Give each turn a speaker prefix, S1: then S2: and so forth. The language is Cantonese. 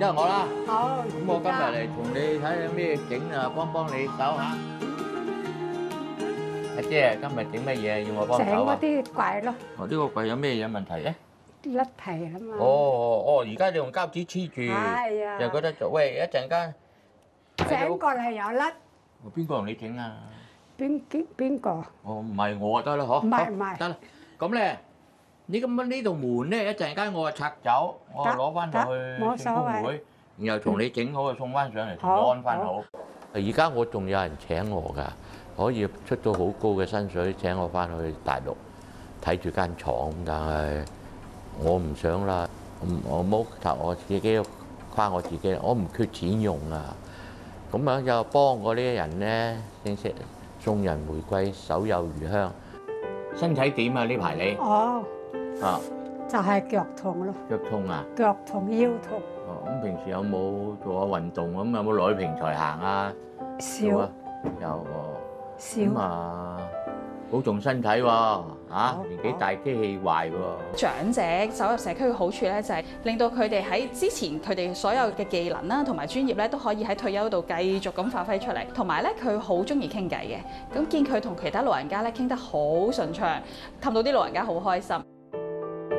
S1: 得我啦。
S2: 好。
S1: 咁我今日嚟同你睇下咩整啊，幫你手嚇。阿姐，今日整乜嘢要我幫
S2: 整嗰
S1: 手啊？
S2: 啲櫃咯，
S1: 我呢個櫃有咩嘢問題咧？
S2: 甩皮啊嘛。
S1: 哦，而家你用膠紙黐住，
S2: 係啊
S1: 就覺得做喂一陣間
S2: 整過嚟又甩，
S1: 邊個同你整啊？
S2: 邊個？
S1: 哦，唔係我就得啦，嗬。
S2: 唔係
S1: 好
S2: 唔係
S1: 得啦。咁咧，你咁樣呢度門咧，一陣間我就拆走，我攞翻落去聖公會，然後同你整好就送翻上嚟，同你安翻好。而家我仲有人請我㗎，可以出到好高嘅薪水請我翻去大陸睇住間廠，但係我唔想啦，我冇頭我自己誇我自己，我唔缺錢用啊。咁樣又幫嗰啲人咧，正式送人玫瑰，手有餘香。身體點啊？呢排你
S2: 哦，
S1: 啊，
S2: 就係腳痛咯，
S1: 腳痛啊？
S2: 腳痛腰痛。
S1: 哦，咁平時有冇做下運動？咁有冇落去平台行啊？
S2: 少
S1: 有啊，有喎。
S2: 少
S1: 咁啊，保重身體喎，年紀大機器壞喎。
S3: 長者走入社區嘅好處咧，就係令到佢哋喺之前佢哋所有嘅技能啦，同埋專業咧，都可以喺退休度繼續咁發揮出嚟。同埋咧，佢好中意傾偈嘅，咁見佢同其他老人家咧傾得好順暢，氹到啲老人家好開心。